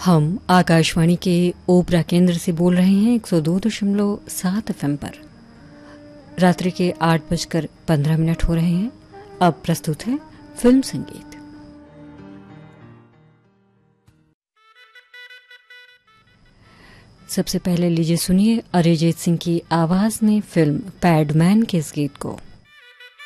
हम आकाशवाणी के ओपरा केंद्र से बोल रहे हैं 102.7 FM पर। रात्रि के 8:15 हो रहे हैं। अब प्रस्तुत है फिल्म संगीत। सबसे पहले लीजिए सुनिए अरिजीत सिंह की आवाज में फिल्म पैडमैन के इस गीत को।